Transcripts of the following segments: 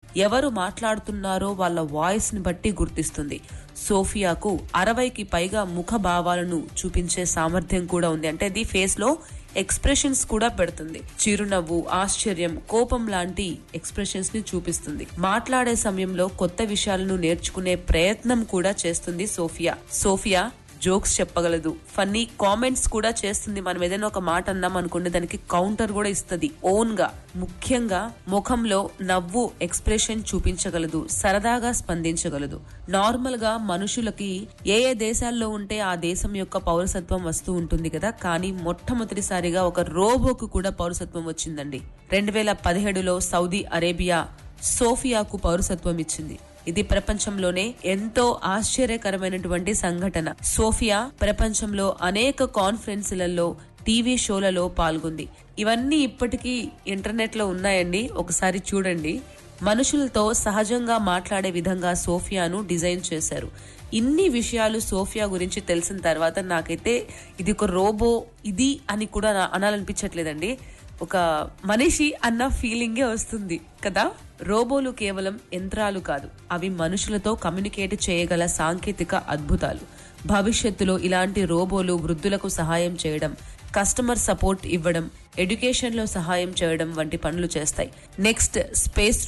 ఎవరు మాట్లాడుతున్నారో వాళ్ళ వాయిస్ ని బట్టి గుర్తిస్తుంది. సోఫియాకు 60కి పైగా ముఖ భావాలను చూపించే సామర్థ్యం కూడా ఉంది. అంటే అది ఫేస్ లో ఎక్స్ప్రెషన్స్ కూడా పెడుతుంది. చిరునవ్వు, ఆశ్చర్యం, కోపం లాంటి ఎక్స్ప్రెషన్స్ ని చూపిస్తుంది. మాట్లాడే సమయంలో కొత్త విషయాలను నేర్చుకునే ప్రయత్నం కూడా చేస్తుంది సోఫియా జోక్స్ చెప్పగలదు, ఫన్నీ కామెంట్స్ కూడా చేస్తుంది. మనం ఏదైనా ఒక మాట అన్నాం అనుకోండి, దానికి కౌంటర్ కూడా ఇస్తుంది ఓన్ గా. ముఖ్యంగా ముఖంలో నవ్వు ఎక్స్ప్రెషన్ చూపించగలదు, సరదాగా స్పందించగలదు. నార్మల్ గా మనుషులకి ఏ దేశాల్లో ఉంటే ఆ దేశం యొక్క పౌరసత్వం వస్తూ ఉంటుంది కదా, కానీ మొట్టమొదటిసారిగా ఒక రోబోకు కూడా పౌరసత్వం వచ్చిందండి. 2017లో సౌదీ అరేబియా సోఫియాకు పౌరసత్వం ఇచ్చింది. ఇది ప్రపంచంలోనే ఎంతో ఆశ్చర్యకరమైనటువంటి సంఘటన. సోఫియా ప్రపంచంలో అనేక కాన్ఫరెన్సులలో, టీవీ షోలలో పాల్గొంది. ఇవన్నీ ఇప్పటికీ ఇంటర్నెట్ లో ఉన్నాయండి, ఒకసారి చూడండి. మనుషులతో సహజంగా మాట్లాడే విధంగా సోఫియాను డిజైన్ చేశారు. ఇన్ని విషయాలు సోఫియా గురించి తెలిసిన తర్వాత నాకైతే ఇది ఒక రోబో ఇది అని కూడా అనాలనిపించట్లేదండి. ఒక మనిషి అన్న ఫీలింగే వస్తుంది కదా. రోబోలు కేవలం యంత్రాలు కాదు, అవి మనుషులతో కమ్యూనికేట్ చేయగల సాంకేతిక అద్భుతాలు. భవిష్యత్తులో ఇలాంటి రోబోలు వృద్ధులకు సహాయం చేయడం, కస్టమర్ సపోర్ట్ ఇవ్వడం, ఎడ్యుకేషన్ లో సహాయం చేయడం వంటి పనులు చేస్తాయి. నెక్స్ట్, స్పేస్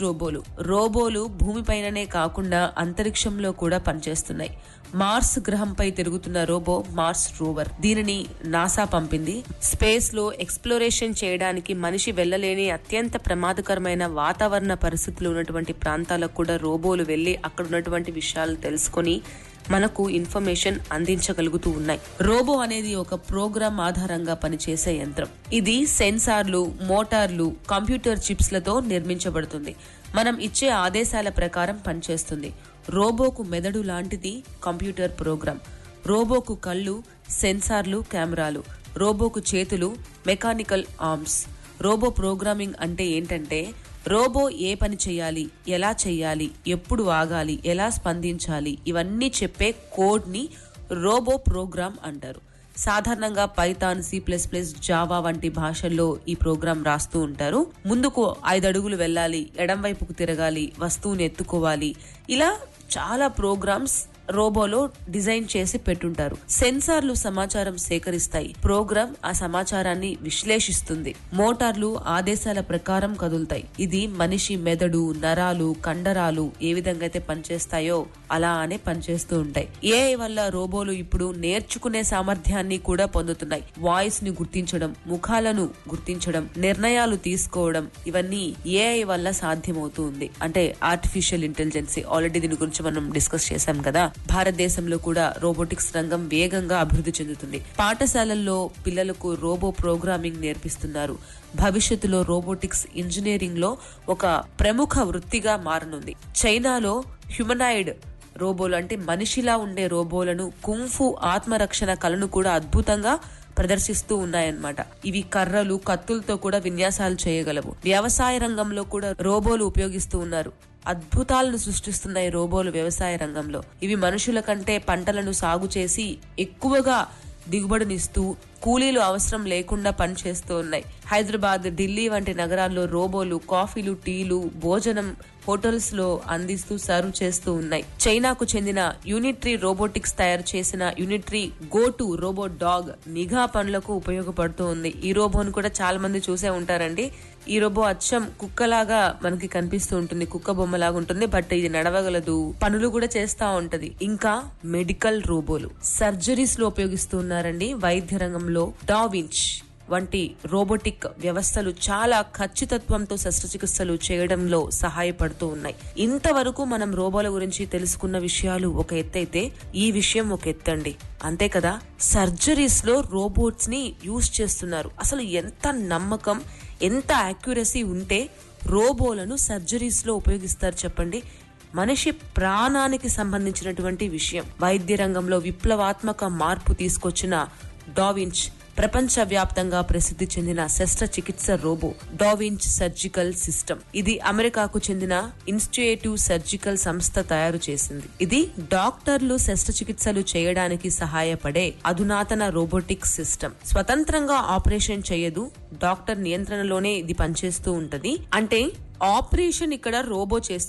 రోబోలు భూమిపైననే కాకుండా అంతరిక్షంలో కూడా పనిచేస్తున్నాయి. మార్స్ గ్రహంపై తిరుగుతున్న రోబో మార్స్ రోవర్, దీనిని నాసా పంపింది. స్పేస్ లో ఎక్స్ప్లోరేషన్ చేయడానికి మనిషి వెళ్లలేని అత్యంత ప్రమాదకరమైన వాతావరణ పరిస్థితులు ఉన్నటువంటి ప్రాంతాలకు కూడా రోబోలు వెళ్లి అక్కడ ఉన్నటువంటి విషయాలు తెలుసుకొని మనకు ఇన్ఫర్మేషన్ అందించగలుగుతూ ఉన్నాయి. రోబో అనేది ఒక ప్రోగ్రామ్ ఆధారంగా పనిచేసే యంత్రం. ఇది సెన్సార్లు, మోటార్లు, కంప్యూటర్ చిప్స్ లతో నిర్మించబడుతుంది. మనం ఇచ్చే ఆదేశాల ప్రకారం పనిచేస్తుంది. రోబోకు మెదడు లాంటిది కంప్యూటర్ ప్రోగ్రామ్. రోబోకు కళ్ళు, సెన్సార్లు, కెమెరాలు. రోబోకు చేతులు, మెకానికల్ ఆర్మ్స్. రోబో ప్రోగ్రామింగ్ అంటే ఏంటంటే, రోబో ఏ పని చేయాలి, ఎలా చేయాలి, ఎప్పుడు ఆగాలి, ఎలా స్పందించాలి, ఇవన్నీ చెప్పే కోడ్ ని రోబో ప్రోగ్రామ్ అంటారు. సాధారణంగా పైథాన్, C++, జావా వంటి భాషల్లో ఈ ప్రోగ్రామ్ రాస్తూ ఉంటారు. ముందుకు 5 అడుగులు వెళ్ళాలి, ఎడం వైపుకు తిరగాలి, వస్తువుని ఎత్తుకోవాలి, ఇలా చాలా ప్రోగ్రామ్స్ రోబోలో డిజైన్ చేసి పెట్టుంటారు. సెన్సార్లు సమాచారం సేకరిస్తాయి, ప్రోగ్రామ్ ఆ సమాచారాన్ని విశ్లేషిస్తుంది. మోటార్లు ఆదేశాల ప్రకారం కదులుతాయి. ఇది మనిషి మెదడు, నరాలు, కండరాలు ఏ విధంగా అయితే పనిచేస్తాయో అలానే పనిచేస్తూ ఉంటాయి. ఏఐ వల్ల రోబోలు ఇప్పుడు నేర్చుకునే సామర్థ్యాన్ని కూడా పొందుతున్నాయి. వాయిస్ ని గుర్తించడం, ముఖాలను గుర్తించడం, నిర్ణయాలు తీసుకోవడం, ఇవన్నీ ఏఐ వల్ల సాధ్యమవుతుంది. అంటే ఆర్టిఫిషియల్ ఇంటెలిజెన్స్. ఆల్రెడీ దీని గురించి మనం డిస్కస్ చేశాం కదా. భారతదేశంలో కూడా రోబోటిక్స్ రంగం వేగంగా అభివృద్ధి చెందుతుంది. పాఠశాలల్లో పిల్లలకు రోబో ప్రోగ్రామింగ్ నేర్పిస్తున్నారు. భవిష్యత్తులో రోబోటిక్స్ ఇంజనీరింగ్ లో ఒక ప్రముఖ వృత్తిగా మారనుంది. చైనాలో హ్యూమనాయిడ్ రోబోలు అంటే మనిషిలా ఉండే రోబోలను, కుంఫు ఆత్మరక్షణ కళను కూడా అద్భుతంగా ప్రదర్శిస్తూ ఉన్నాయన్నమాట. ఇవి కర్రలు, కత్తులతో కూడా విన్యాసాలు చేయగలవు. వ్యవసాయ రంగంలో కూడా రోబోలు ఉపయోగిస్తూ ఉన్నారు. అద్భుతాలను సృష్టిస్తున్నాయి రోబోలు వ్యవసాయ రంగంలో. ఇవి మనుషుల కంటే పంటలను సాగు చేసి ఎక్కువగా దిగుబడినిస్తూ కూలీలు అవసరం లేకుండా పనిచేస్తూ ఉన్నాయి. హైదరాబాద్, ఢిల్లీ వంటి నగరాల్లో రోబోలు కాఫీలు, టీలు, భోజనం హోటల్స్ లో అందిస్తూ సర్వ్ చేస్తూ ఉన్నాయి. చైనాకు చెందిన యూనిట్రీ రోబోటిక్స్ తయారు చేసిన యూనిట్రీ గో2 రోబో డాగ్ నిఘా పనులకు ఉపయోగపడుతూ ఉంది. ఈ రోబోను కూడా చాలా మంది చూసే ఉంటారండి. ఈ రోబో అచ్చం కుక్కలాగా మనకి కనిపిస్తూ ఉంటుంది, కుక్క బొమ్మలాగా ఉంటుంది. బట్ ఇది నడవగలదు, పనులు కూడా చేస్తా ఉంటది. ఇంకా మెడికల్ రోబోలు సర్జరీస్ లో ఉపయోగిస్తూ ఉన్నారండి. వైద్య రంగంలో డావించ్ వంటి రోబోటిక్ వ్యవస్థలు చాలా ఖచ్చితత్వంతో శస్త్రచికిత్సలు చేయడంలో సహాయపడుతూ ఉన్నాయి. ఇంతవరకు మనం రోబోల గురించి తెలుసుకున్న విషయాలు ఒక ఎత్తైతే, ఈ విషయం ఒక ఎత్తండి. అంతే కదా, సర్జరీస్ లో రోబోట్స్ ని యూజ్ చేస్తున్నారు. అసలు ఎంత నమ్మకం, ఎంత యాక్యురసీ ఉంటే రోబోలను సర్జరీస్ లో ఉపయోగిస్తారు చెప్పండి. మనిషి ప్రాణానికి సంబంధించినటువంటి విషయం. వైద్య రంగంలో విప్లవాత్మక మార్పు తీసుకొచ్చిన డావించ్ ప్రపంచ వ్యాప్తంగా ప్రసిద్ధి చెందిన శస్త్రచికిత్స రోబో డావించ్ సర్జికల్ సిస్టమ్. ఇది అమెరికాకు చెందిన ఇన్స్టిట్యూటివ్ సర్జికల్ సంస్థ తయారు చేసింది. ఇది డాక్టర్లు శస్త్రచికిత్సలు చేయడానికి సహాయపడే అధునాతన రోబోటిక్ సిస్టమ్. స్వతంత్రంగా ఆపరేషన్ చేయదు, డాక్టర్ నియంత్రణలోనే ఇది పనిచేస్తూ ఉంటది. అంటే ఆపరేషన్ ఇక్కడ రోబో చేస్తుంది.